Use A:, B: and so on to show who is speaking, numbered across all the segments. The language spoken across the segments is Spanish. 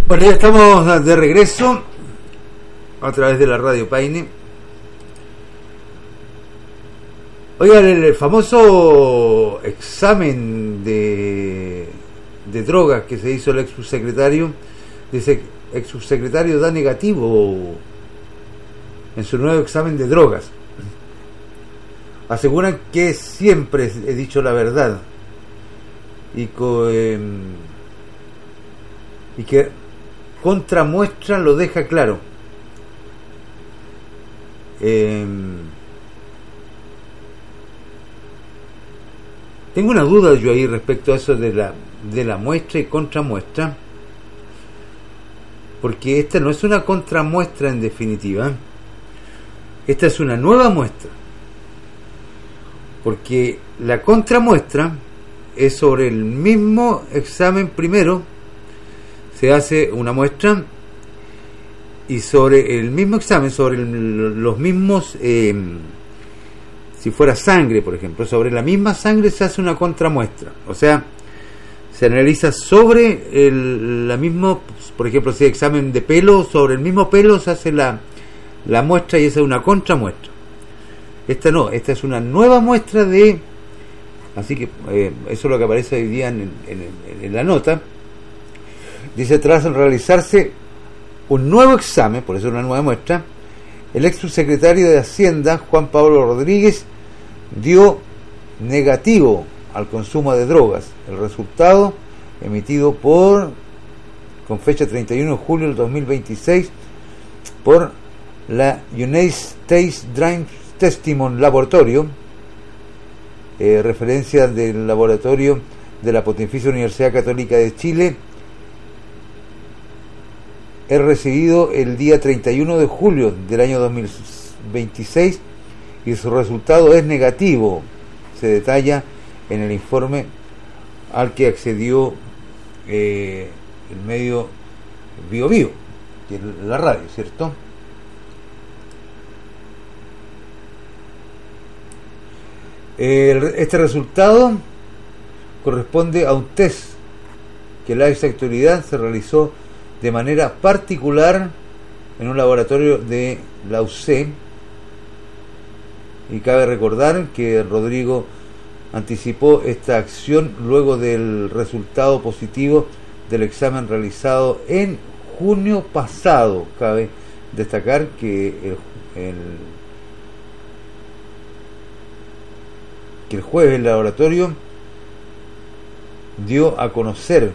A: Bueno, ya estamos de regreso a través de la Radio Paine. Oigan, el famoso examen de drogas que se hizo el ex subsecretario, dice ex subsecretario da negativo en su nuevo examen de drogas. Aseguran que siempre he dicho la verdad y que contramuestra lo deja claro. Tengo una duda yo ahí respecto a eso de la muestra y contramuestra, porque esta no es una contramuestra en definitiva, esta es una nueva muestra, porque la contramuestra es sobre el mismo examen. Primero se hace una muestra y sobre el mismo examen, sobre los mismos, si fuera sangre, por ejemplo, sobre la misma sangre se hace una contramuestra. O sea, se analiza sobre la misma, por ejemplo, si hay examen de pelo, sobre el mismo pelo se hace la muestra y esa es una contramuestra. Esta no, esta es una nueva muestra de... Así que eso es lo que aparece hoy día en la nota. Dice, tras realizarse un nuevo examen, por eso una nueva muestra, el ex subsecretario de Hacienda, Juan Pablo Rodríguez, dio negativo al consumo de drogas. El resultado, emitido con fecha 31 de julio del 2026, por la United States Drug Testimony Laboratory, referencia del laboratorio de la Pontificia Universidad Católica de Chile, es recibido el día 31 de julio del año 2026 y su resultado es negativo. Se detalla en el informe al que accedió el medio Bio Bio, que es la radio, ¿cierto? Este resultado corresponde a un test que la ex autoridad se realizó de manera particular en un laboratorio de la UC, y cabe recordar que Rodrigo anticipó esta acción luego del resultado positivo del examen realizado en junio pasado. Cabe destacar que el jueves el laboratorio dio a conocer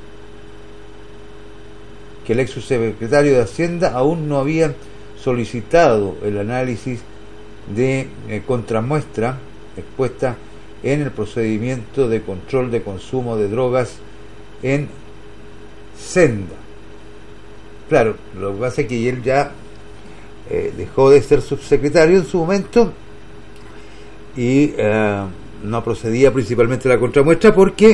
A: que el ex subsecretario de Hacienda aún no había solicitado el análisis de contramuestra expuesta en el procedimiento de control de consumo de drogas en Senda. Claro, lo que pasa es que él ya dejó de ser subsecretario en su momento y no procedía principalmente la contramuestra porque